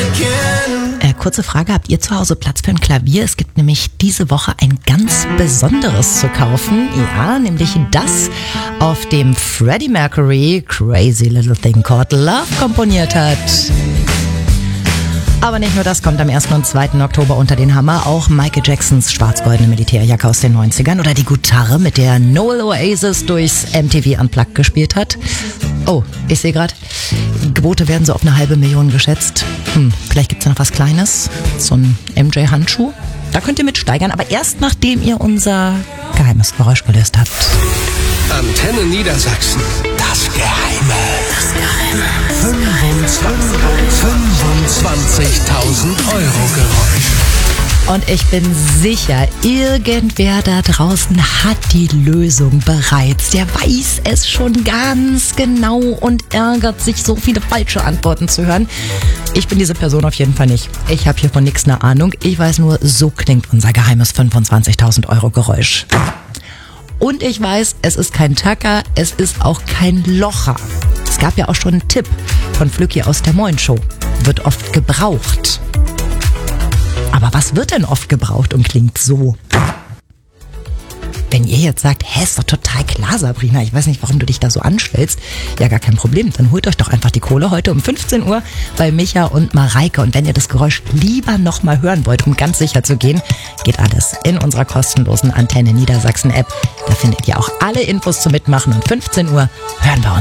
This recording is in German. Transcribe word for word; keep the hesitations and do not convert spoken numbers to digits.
Äh, kurze Frage, habt ihr zu Hause Platz für ein Klavier? Es gibt nämlich diese Woche ein ganz besonderes zu kaufen. Ja, nämlich das, auf dem Freddie Mercury Crazy Little Thing Called Love komponiert hat. Aber nicht nur das kommt am ersten und zweiten Oktober unter den Hammer. Auch Michael Jacksons schwarz-goldene Militärjacke aus den neunzigern oder die Gitarre, mit der Noel Oasis durchs M T V Unplugged gespielt hat. Oh, ich sehe gerade, Gebote werden so auf eine halbe Million geschätzt. Hm, vielleicht gibt's ja noch was Kleines, so ein M J-Handschuh. Da könnt ihr mitsteigern, aber erst nachdem ihr unser geheimes Geräusch gelöst habt. Antenne Niedersachsen. Das Geheime. Das Geheime. fünfundzwanzigtausend Euro Geräusch. Und ich bin sicher, irgendwer da draußen hat die Lösung bereits. Der weiß es schon ganz genau und ärgert sich, so viele falsche Antworten zu hören. Ich bin diese Person auf jeden Fall nicht. Ich habe hier von nichts eine Ahnung. Ich weiß nur, so klingt unser geheimes fünfundzwanzigtausend Euro Geräusch. Und ich weiß, es ist kein Tacker, es ist auch kein Locher. Es gab ja auch schon einen Tipp von Flücki aus der Moin Show. Wird oft gebraucht. Aber was wird denn oft gebraucht und klingt so? Wenn ihr jetzt sagt, hä, ist doch total klar, Sabrina, ich weiß nicht, warum du dich da so anstellst. Ja, gar kein Problem, dann holt euch doch einfach die Kohle heute um fünfzehn Uhr bei Micha und Mareike. Und wenn ihr das Geräusch lieber nochmal hören wollt, um ganz sicher zu gehen, geht alles in unserer kostenlosen Antenne Niedersachsen App. Da findet ihr auch alle Infos zum Mitmachen. Um fünfzehn Uhr hören wir uns.